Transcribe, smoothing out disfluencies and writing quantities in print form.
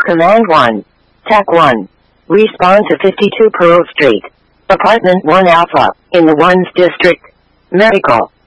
Command 1. TAC 1. Respond to 52 Pearl Street. Apartment 1 Alpha, in the 1's district. Medical.